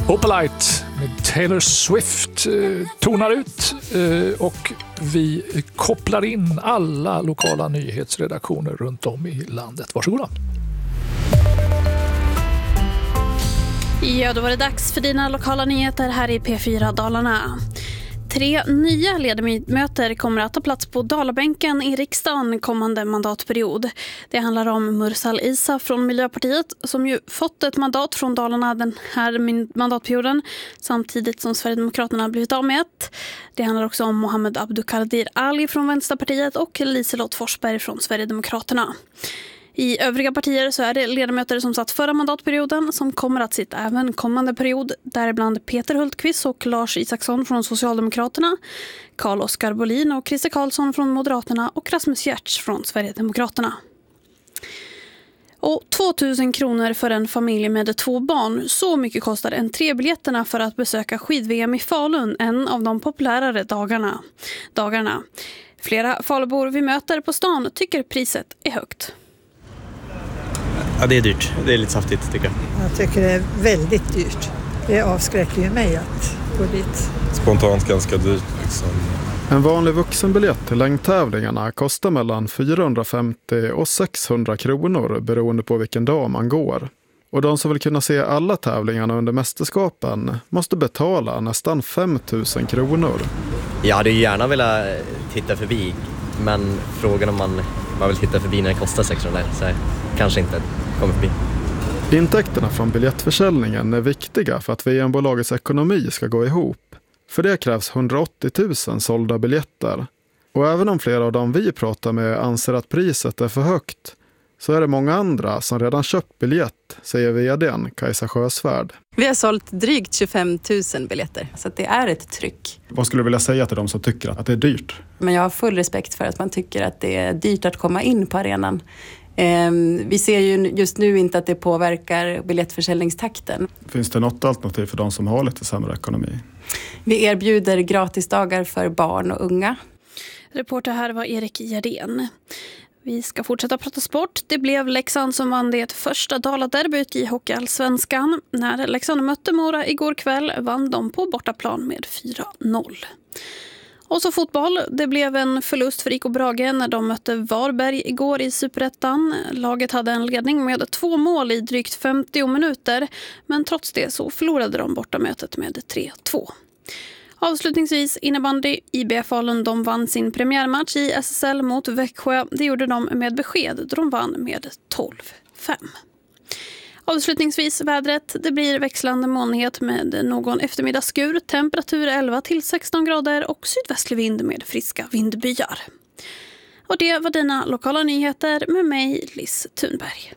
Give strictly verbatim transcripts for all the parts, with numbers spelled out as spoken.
Opalite med Taylor Swift eh, tonar ut eh, och vi kopplar in alla lokala nyhetsredaktioner runt om i landet. Varsågoda. Ja, då var det dags för dina lokala nyheter här i P fyra Dalarna. Tre nya ledamöter kommer att ta plats på Dalabänken i riksdagen kommande mandatperiod. Det handlar om Mursal Isa från Miljöpartiet som ju fått ett mandat från Dalarna den här mandatperioden samtidigt som Sverigedemokraterna har blivit av med ett. Det handlar också om Mohammed Abdukadir Ali från Vänsterpartiet och Liselott Forsberg från Sverigedemokraterna. I övriga partier så är det ledamöter som satt förra mandatperioden som kommer att sitta även kommande period, däribland Peter Hultqvist och Lars Isaksson från Socialdemokraterna, Carl-Oskar Bolin och Christer Karlsson från Moderaterna och Rasmus Giertz från Sverigedemokraterna. Och tvåtusen kronor för en familj med två barn, så mycket kostar entrébiljetterna för att besöka skid-V M i Falun, en av de populärare dagarna. dagarna. Flera Falubor vi möter på stan tycker priset är högt. Ja, det är dyrt. Det är lite saftigt tycker jag. Jag tycker det är väldigt dyrt. Det avskräcker ju mig att gå dit. Spontant ganska dyrt liksom. En vanlig vuxenbiljett till längdtävlingarna kostar mellan fyrahundrafemtio och sexhundra kronor beroende på vilken dag man går. Och de som vill kunna se alla tävlingarna under mästerskapen måste betala nästan fem tusen kronor. Jag hade ju gärna velat titta förbi, men frågan om man, man vill titta förbi när det kostar sexhundra så här, kanske inte kommer förbi. Intäkterna från biljettförsäljningen är viktiga för att V M-bolagets ekonomi ska gå ihop. För det krävs hundraåttio tusen sålda biljetter. Och även om flera av dem vi pratar med anser att priset är för högt, så är det många andra som redan köpt biljett, säger vdn Kajsa Sjösvärd. Vi har sålt drygt tjugofem tusen biljetter, så att det är ett tryck. Vad skulle du vilja säga till de som tycker att det är dyrt? Men jag har full respekt för att man tycker att det är dyrt att komma in på arenan. Vi ser ju just nu inte att det påverkar biljettförsäljningstakten. Finns det något alternativ för de som har lite sämre ekonomi? Vi erbjuder gratisdagar för barn och unga. Reporter här var Erik Gerdén. Vi ska fortsätta prata sport. Det blev Leksand som vann det första Daladerbyt i Hockeyallsvenskan. När Leksand mötte Mora igår kväll vann de på bortaplan med fyra noll. Och så fotboll. Det blev en förlust för I K Brage när de mötte Varberg igår i Superettan. Laget hade en ledning med två mål i drygt femtio minuter. Men trots det så förlorade de bortamötet med tre två. Avslutningsvis innebandy. I B F Falun, de vann sin premiärmatch i S S L mot Växjö. Det gjorde de med besked då de vann med tolv fem. Avslutningsvis vädret. Det blir växlande molnighet med någon eftermiddagsskur. Temperatur elva till sexton grader och sydvästlig vind med friska vindbyar. Och det var dina lokala nyheter med mig, Liz Thunberg.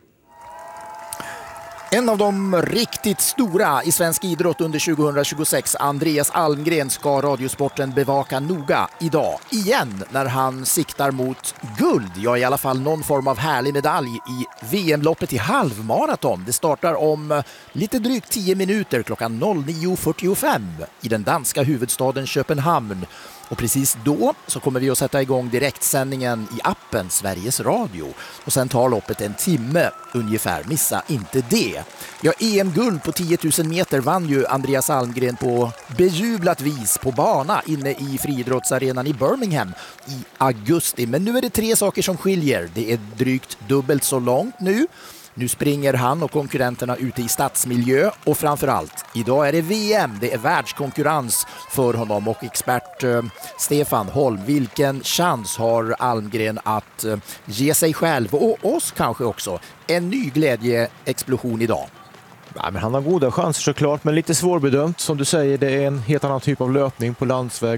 En av de riktigt stora i svensk idrott under tjugohundratjugosex, Andreas Almgren, ska Radiosporten bevaka noga idag. Igen när han siktar mot guld, ja i alla fall någon form av härlig medalj i V M-loppet i halvmaraton. Det startar om lite drygt tio minuter klockan nio fyrtiofem i den danska huvudstaden Köpenhamn. Och precis då så kommer vi att sätta igång direktsändningen i appen Sveriges Radio. Och sen tar loppet en timme ungefär. Missa inte det. Ja, E M-guld på tio tusen meter vann ju Andreas Almgren på bejublat vis på bana inne i friidrottsarenan i Birmingham i augusti. Men nu är det tre saker som skiljer. Det är drygt dubbelt så långt nu. Nu springer han och konkurrenterna ute i stadsmiljö och framförallt, idag är det V M, det är världskonkurrens för honom och expert eh, Stefan Holm. Vilken chans har Almgren att eh, ge sig själv och oss kanske också en ny glädjeexplosion idag? Ja, men han har goda chanser såklart, men lite svårbedömt. Som du säger, det är en helt annan typ av löpning på landsväg.